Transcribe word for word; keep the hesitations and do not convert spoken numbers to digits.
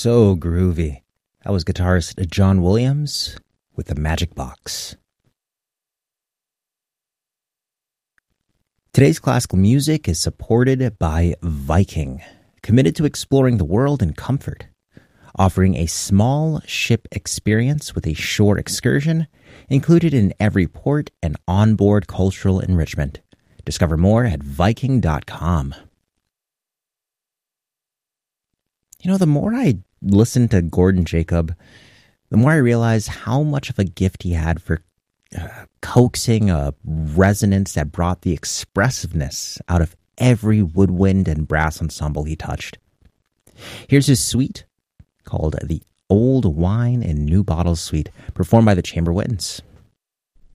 So groovy. That was guitarist John Williams with the Magic Box. Today's classical music is supported by Viking, committed to exploring the world in comfort, offering a small ship experience with a shore excursion included in every port and onboard cultural enrichment. Discover more at Viking dot com. You know, the more I listen to Gordon Jacob, the more I realize how much of a gift he had for uh, coaxing a resonance that brought the expressiveness out of every woodwind and brass ensemble he touched. Here's his suite called the Old Wine in New Bottles Suite, performed by the Chamber Winds.